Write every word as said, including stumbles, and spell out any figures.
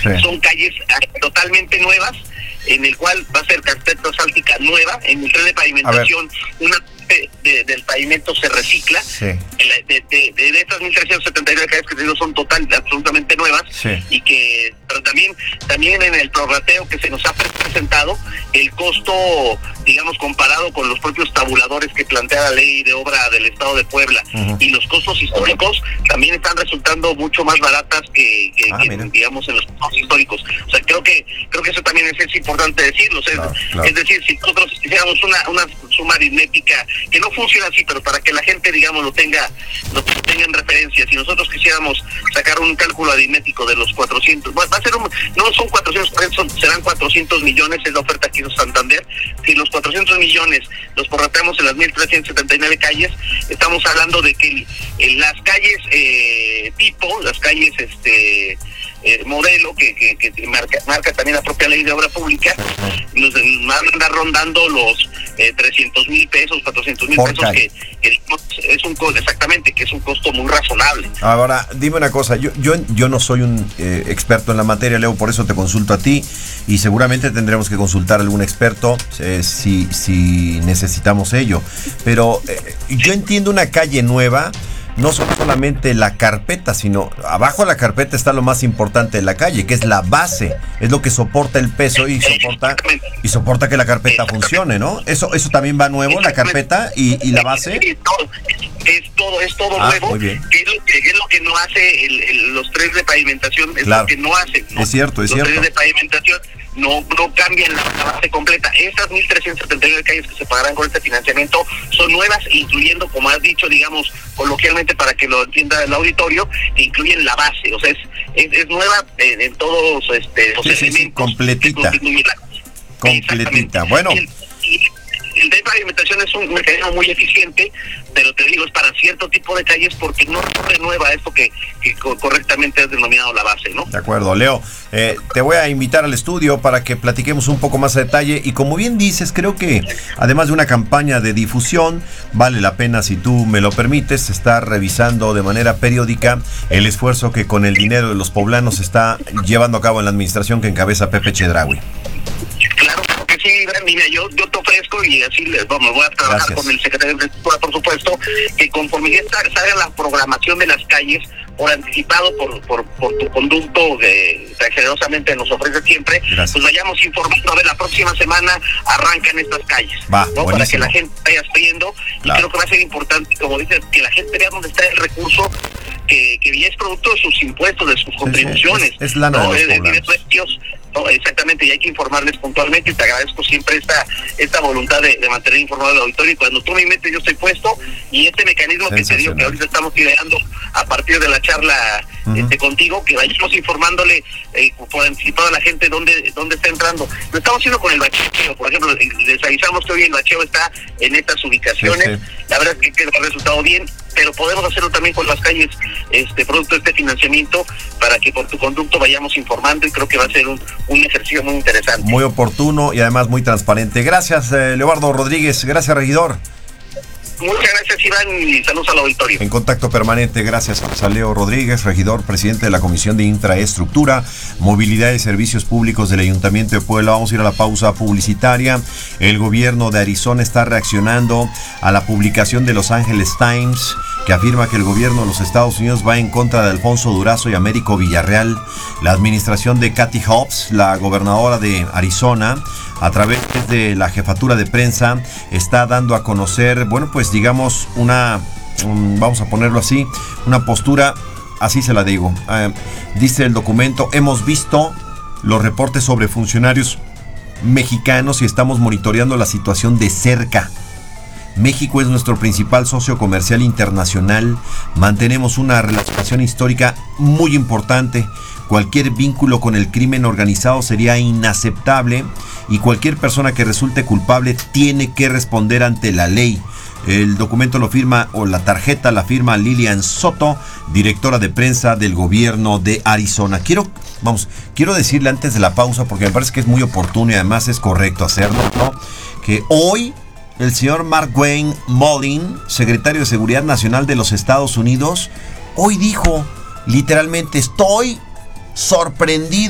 Sí. Son calles totalmente nuevas, en el cual va a ser carpeta asfáltica nueva, en el tren de pavimentación, una parte de, del pavimento se recicla, sí. de, de, de, de estas mil trescientas setenta y nueve calles que te digo son total, absolutamente nuevas, sí. y que, pero también, también en el prorrateo que se nos ha presentado, el costo, digamos, comparado con los propios tabuladores que plantea la ley de obra del Estado de Puebla, uh-huh. y los costos históricos también están resultando mucho más baratas que, que, ah, que digamos, en los costos históricos. O sea, creo que creo que eso también es, es importante decirlo. O sea, claro, es, claro. es decir, si nosotros hiciéramos una, una suma aritmética que no funciona así, pero para que la gente, digamos, lo tenga, lo tenga en referencia, si nosotros quisiéramos sacar un cálculo aritmético de los cuatrocientos, bueno, va a ser un, no son cuatrocientos, son, serán cuatrocientos millones, es la oferta aquí en Santander. Si los cuatrocientos millones los porrateamos en las mil trescientas setenta y nueve calles, estamos hablando de que en las calles eh, tipo, las calles este eh, modelo, que, que, que marca, marca también la propia ley de obra pública, nos van a andar rondando los eh, trescientos mil pesos, cuatrocientos mil pesos, que, que es un exactamente, que es un costo muy razonable. Ahora, dime una cosa, yo yo, yo no soy un eh, experto en la materia, Leo, por eso te consulto a ti, y seguramente tendremos que consultar a algún experto eh, si, si necesitamos ello, pero eh, yo entiendo una calle nueva, no son solamente la carpeta, sino abajo de la carpeta está lo más importante de la calle, que es la base, es lo que soporta el peso y soporta y soporta que la carpeta funcione, ¿no? Eso eso también va nuevo, la carpeta y, y la base. Es todo, es todo, es todo ah, nuevo, muy bien. Que es lo que, es lo que no hace el, el, los tres de pavimentación, es claro. lo que no hacen, ¿no? Es cierto, es los cierto. Los tres de pavimentación no no cambian la, la base completa. Estas mil trescientas setenta y nueve calles que se pagarán con este financiamiento son nuevas, incluyendo, como has dicho, digamos, coloquialmente para que lo entienda el auditorio, que incluyen la base, o sea, es es, es nueva en, en todos este, los sí, elementos. Sí, sí, completita. Completita, bueno. El, el de pavimentación es un mecanismo muy eficiente, pero te digo, es para cierto tipo de calles porque no renueva esto que, que correctamente es denominado la base, ¿no? De acuerdo, Leo. Eh, te voy a invitar al estudio para que platiquemos un poco más a detalle y como bien dices, creo que además de una campaña de difusión, vale la pena, si tú me lo permites, estar revisando de manera periódica el esfuerzo que con el dinero de los poblanos se está llevando a cabo en la administración que encabeza Pepe Chedraui. Claro que sí, mira, yo, yo te ofrezco y así les vamos, voy a trabajar Gracias. Con el secretario de Infraestructura, por supuesto, que conforme ya salga la programación de las calles, por anticipado, por por, por tu conducto que tan generosamente nos ofrece siempre, Gracias. Pues vayamos informando. A ver, la próxima semana arrancan estas calles, va, ¿no? Para que la gente vaya viendo, claro. Y creo que va a ser importante, como dices, que la gente vea dónde está el recurso que, que ya es producto de sus impuestos, de sus sí, contribuciones. Sí, es, es lana ¿no? de los poblanos. No, exactamente, y hay que informarles puntualmente y te agradezco siempre esta esta voluntad de, de mantener informado al auditorio, y cuando tú me metes yo estoy puesto, y este mecanismo que te digo que ahorita estamos ideando a partir de la charla uh-huh. este, contigo, que vayamos informándole eh, por anticipado a la gente dónde dónde está entrando. Lo estamos haciendo con el bacheo, por ejemplo, les avisamos que hoy el bacheo está en estas ubicaciones, sí, sí. La verdad es que, que ha resultado bien, pero podemos hacerlo también con las calles, este producto de este financiamiento, para que por tu conducto vayamos informando, y creo que va a ser un, un ejercicio muy interesante. Muy oportuno y además muy transparente. Gracias, eh, Leobardo Rodríguez. Gracias, regidor. Muchas gracias, Iván, y saludos al auditorio. En contacto permanente, gracias a Leo Rodríguez, regidor, presidente de la Comisión de Infraestructura, Movilidad y Servicios Públicos del Ayuntamiento de Puebla. Vamos a ir a la pausa publicitaria. El gobierno de Arizona está reaccionando a la publicación de Los Angeles Times, que afirma que el gobierno de los Estados Unidos va en contra de Alfonso Durazo y Américo Villarreal. La administración de Kathy Hobbs, la gobernadora de Arizona, a través de la jefatura de prensa, está dando a conocer, bueno, pues digamos, una, um, vamos a ponerlo así, una postura, así se la digo. Eh, dice el documento: hemos visto los reportes sobre funcionarios mexicanos y estamos monitoreando la situación de cerca. México es nuestro principal socio comercial internacional. Mantenemos una relación histórica muy importante. Cualquier vínculo con el crimen organizado sería inaceptable y cualquier persona que resulte culpable tiene que responder ante la ley. El documento lo firma, o la tarjeta la firma Lilian Soto, directora de prensa del gobierno de Arizona. Quiero, vamos, quiero decirle antes de la pausa, porque me parece que es muy oportuno y además es correcto hacerlo, ¿no? Que hoy el señor Mark Wayne Mullin, secretario de Seguridad Nacional de los Estados Unidos, hoy dijo literalmente: estoy sorprendido